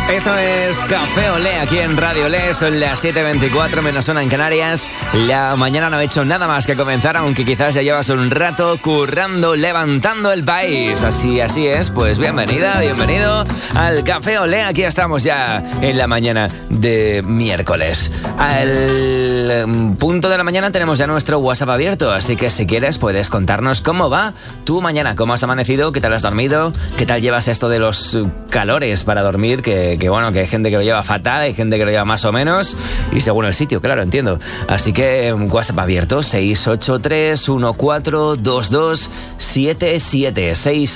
Esto es Café Olé aquí en Radio Olé. Son las 7:24 menos 1 en Canarias. La mañana no ha hecho nada más que comenzar, aunque quizás ya llevas un rato currando, levantando el país. Así es, pues bienvenida, bienvenido al Café Olé. Aquí estamos ya en la mañana de miércoles. Al punto de la mañana tenemos ya nuestro WhatsApp abierto, así que si quieres puedes contarnos cómo va tu mañana, cómo has amanecido, qué tal has dormido, qué tal llevas esto de los calores para dormir, que bueno, que hay gente que lo lleva fatal, hay gente que lo lleva más o menos, y según el sitio, claro, entiendo. Así que WhatsApp abierto, 683-1422-77,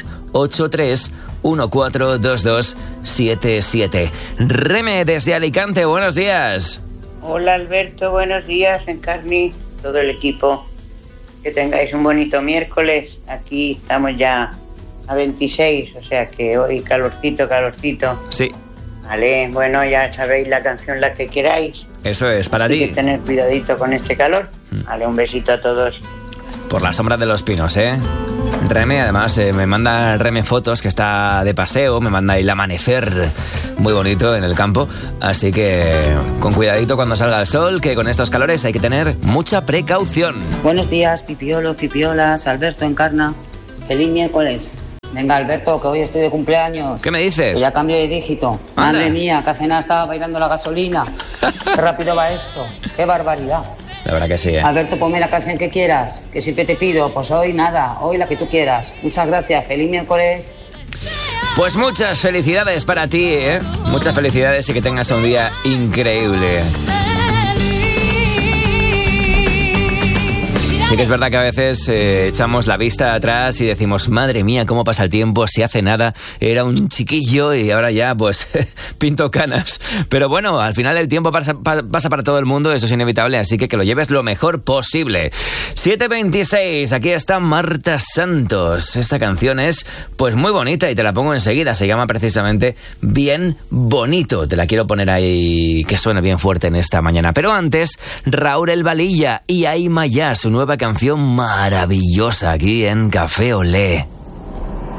683-1422-77. Reme, desde Alicante, buenos días. Hola Alberto, buenos días, Encarni, todo el equipo. Que tengáis un bonito miércoles. Aquí estamos ya a 26, o sea que hoy calorcito. Sí. Vale, bueno, ya sabéis la canción la que queráis. Eso es, para ti. Hay que tener cuidadito con este calor. Vale, un besito a todos. Por la sombra de los pinos, ¿eh? Reme, además, me manda Reme fotos que está de paseo, me manda el amanecer muy bonito en el campo, así que con cuidadito cuando salga el sol, que con estos calores hay que tener mucha precaución. Buenos días, pipiolas, Alberto Encarna. Feliz miércoles. Venga, Alberto, que hoy estoy de cumpleaños. ¿Qué me dices? Que ya cambié de dígito. Anda. Madre mía, que hace nada estaba bailando la gasolina. Qué rápido va esto. Qué barbaridad. La verdad que sí, ¿eh? Alberto, ponme la canción que quieras, que siempre te pido. Pues hoy nada, hoy la que tú quieras. Muchas gracias, feliz miércoles. Pues muchas felicidades para ti, ¿eh? Muchas felicidades y que tengas un día increíble. Sí que es verdad que a veces echamos la vista atrás y decimos, madre mía, cómo pasa el tiempo, si hace nada era un chiquillo y ahora ya pues pinto canas. Pero bueno, al final el tiempo pasa para todo el mundo, eso es inevitable, así que lo lleves lo mejor posible. 7:26, aquí está Marta Santos. Esta canción es pues muy bonita y te la pongo enseguida, se llama precisamente Bien Bonito. Te la quiero poner ahí que suene bien fuerte en esta mañana. Pero antes, Raúl El Valilla y Aima Ya, su nueva canción maravillosa aquí en Café Olé.